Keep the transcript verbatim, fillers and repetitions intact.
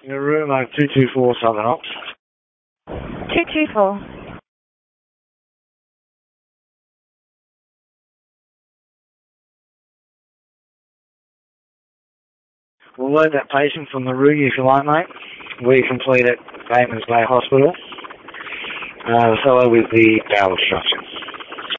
Your room uh, two two four Southern Ops. two two four. We'll load that patient from the room if you like, mate. We complete at Batemans Bay Hospital. Uh, the fellow with the bowel obstruction.